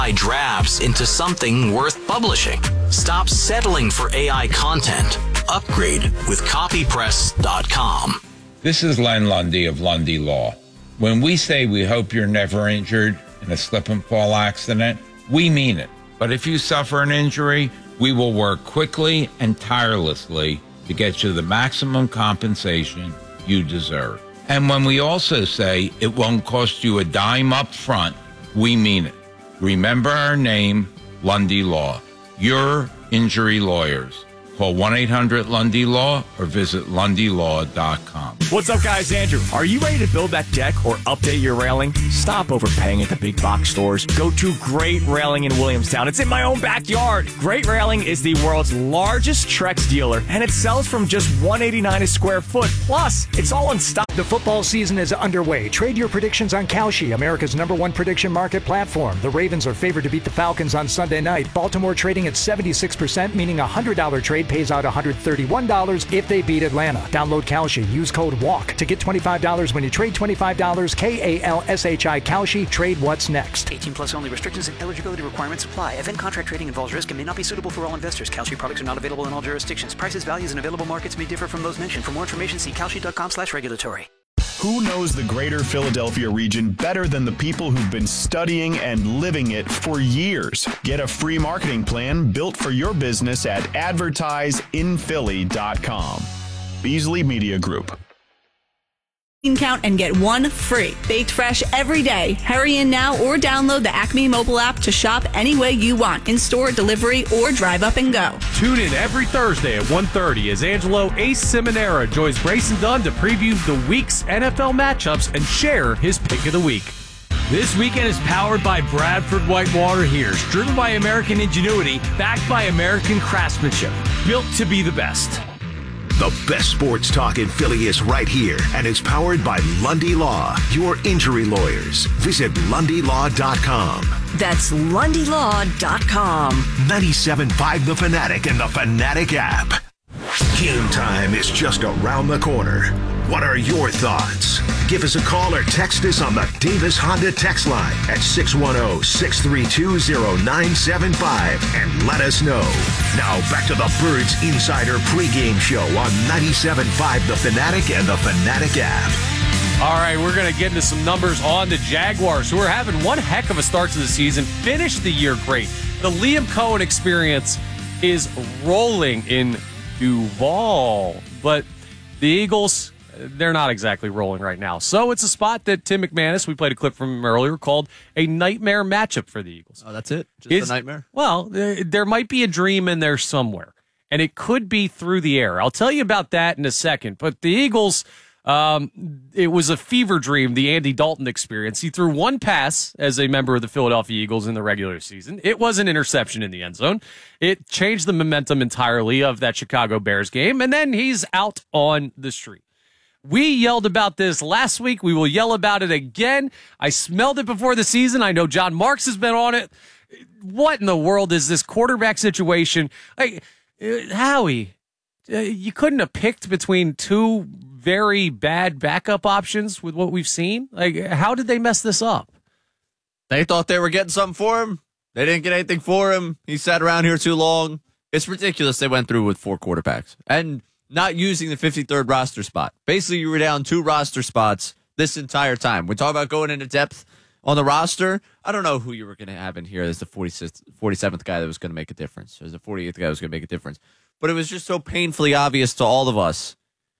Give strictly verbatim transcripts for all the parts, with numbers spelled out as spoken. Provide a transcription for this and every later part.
drafts into something worth publishing. Stop settling for A I content. Upgrade with copy press dot com. This is Len Lundy of Lundy Law. When we say we hope you're never injured in a slip and fall accident, we mean it. But if you suffer an injury, we will work quickly and tirelessly to get you the maximum compensation you deserve. And when we also say it won't cost you a dime up front, we mean it. Remember our name, Lundy Law. Your injury lawyers. Call one eight hundred Lundy Law or visit lundy law dot com. What's up, guys? Andrew. Are you ready to build that deck or update your railing? Stop overpaying at the big box stores. Go to Great Railing in Williamstown. It's in my own backyard. Great Railing is the world's largest Trex dealer, and it sells from just one hundred eighty-nine dollars a square foot. Plus, it's all in stock. The football season is underway. Trade your predictions on Kalshi, America's number one prediction market platform. The Ravens are favored to beat the Falcons on Sunday night. Baltimore trading at seventy-six percent, meaning a one hundred dollars trade pays out one hundred thirty-one dollars if they beat Atlanta. Download Kalshi. Use code WALK to get twenty-five dollars when you trade twenty-five dollars. K A L S H I Kalshi. Trade what's next. eighteen plus only. Restrictions and eligibility requirements apply. Event contract trading involves risk and may not be suitable for all investors. Kalshi products are not available in all jurisdictions. Prices, values, and available markets may differ from those mentioned. For more information, see kalshi dot com slash regulatory. Who knows the greater Philadelphia region better than the people who've been studying and living it for years? Get a free marketing plan built for your business at advertise in philly dot com. Beasley Media Group. Count and get one free. Baked fresh every day. Hurry in now or download the Acme mobile app to shop any way you want, in-store, delivery, or drive up and go. Tune in every Thursday at one thirty as Angelo Ace Seminara joins Grayson Dunn to preview the week's N F L matchups and share his pick of the week. This weekend is powered by Bradford Whitewater Heaters, driven by American ingenuity, backed by American craftsmanship, built to be the best. The best sports talk in Philly is right here, and it's powered by Lundy Law, your injury lawyers. Visit lundy law dot com. That's lundy law dot com. ninety-seven point five The Fanatic and the Fanatic app. Game time is just around the corner. What are your thoughts? Give us a call or text us on the Davis Honda text line at six one zero, six three two, zero nine seven five and let us know. Now back to the Birds Insider pregame show on ninety-seven point five The Fanatic and the Fanatic app. All right, we're going to get into some numbers on the Jaguars, who are having one heck of a start to the season, finished the year great. The Liam Cohen experience is rolling in Duval, but the Eagles, they're not exactly rolling right now. So it's a spot that Tim McManus, we played a clip from him earlier, called a nightmare matchup for the Eagles. Oh, that's it? Just It's, a nightmare? Well, there, there might be a dream in there somewhere, and it could be through the air. I'll tell you about that in a second. But the Eagles, um, it was a fever dream, the Andy Dalton experience. He threw one pass as a member of the Philadelphia Eagles in the regular season. It was an interception in the end zone. It changed the momentum entirely of that Chicago Bears game, and then he's out on the street. We yelled about this last week. We will yell about it again. I smelled it before the season. I know John Marks has been on it. What in the world is this quarterback situation? Like, uh, Howie, uh, you couldn't have picked between two very bad backup options with what we've seen? Like, how did they mess this up? They thought they were getting something for him. They didn't get anything for him. He sat around here too long. It's ridiculous they went through with four quarterbacks. And not using the fifty-third roster spot. Basically, you were down two roster spots this entire time. We talk about going into depth on the roster. I don't know who you were going to have in here as the forty-sixth, forty-seventh guy that was going to make a difference, or as the forty-eighth guy that was going to make a difference. But it was just so painfully obvious to all of us.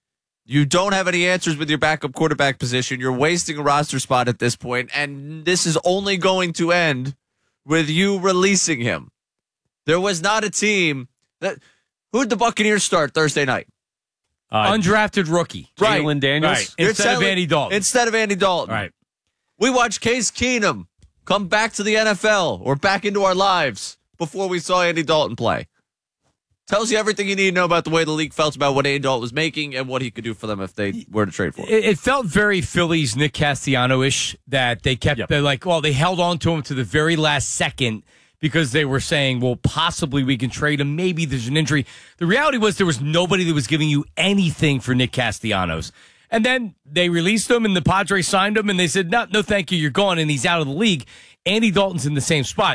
You don't have any answers with your backup quarterback position. You're wasting a roster spot at this point, and this is only going to end with you releasing him. There was not a team that... Who did the Buccaneers start Thursday night? Uh, Undrafted rookie, right. Jalen Daniels. Right. Instead telling, of Andy Dalton. Instead of Andy Dalton. Right. We watched Case Keenum come back to the N F L or back into our lives before we saw Andy Dalton play. Tells you everything you need to know about the way the league felt about what Andy Dalton was making and what he could do for them if they were to trade for him. It, it felt very Phillies Nick Castellanos-ish that they kept, Yep. they're like, well, they held on to him to the very last second because they were saying, well, possibly we can trade him. Maybe there's an injury. The reality was there was nobody that was giving you anything for Nick Castellanos. And then they released him and the Padres signed him and they said, no, no, thank you. You're gone. And he's out of the league. Andy Dalton's in the same spot.